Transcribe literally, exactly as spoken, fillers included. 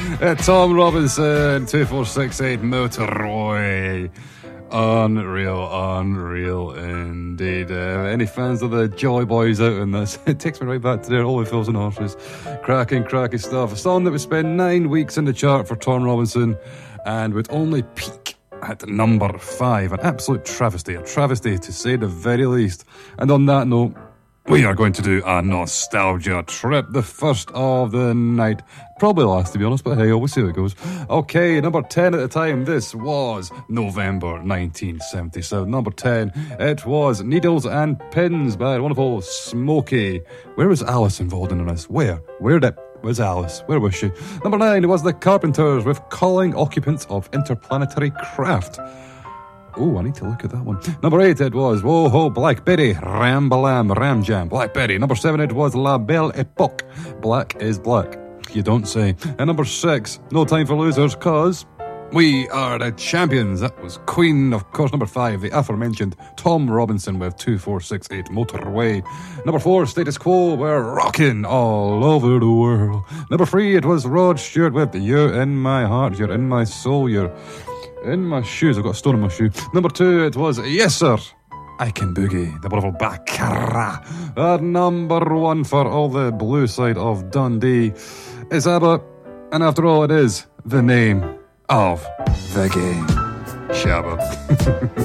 uh, Tom Robinson, two four six eight Motorway. Unreal, unreal indeed. Uh, any fans of the Joy Boys out in this? It takes me right back to their All the Fools and Horses. Cracking, cracking stuff. A song that would spend nine weeks in the chart for Tom Robinson and would only peak at number five. An absolute travesty, a travesty to say the very least. And on that note, we are going to do a nostalgia trip, the first of the night. Probably last, to be honest, but hey, we'll see how it goes. Okay, number ten at the time, this was November nineteen seventy-seven. Number ten, it was Needles and Pins by the wonderful Smokey. Where was Alice involved in this? Where? Where did... was Alice? Where was she? Number nine, it was The Carpenters with Calling Occupants of Interplanetary Craft. Oh, I need to look at that one. Number eight, it was Whoa Ho Blackberry, Rambalam, Ram Jam, Blackberry. Number seven, it was La Belle Epoque, Black is Black. You don't say. And number six, No Time for Losers, cause we are the champions. That was Queen, of course. Number five, the aforementioned Tom Robinson with two four six eight Motorway. Number four, Status Quo, we're rocking all over the world. Number three, it was Rod Stewart with You're in My Heart, You're in My Soul, You're in My Shoes. I've got a stone in my shoe. Number two, it was Yes Sir, I Can Boogie, the wonderful Baccara. And number one for all the blue side of Dundee is ABBA. And after all, it is the name of the game. Shabba.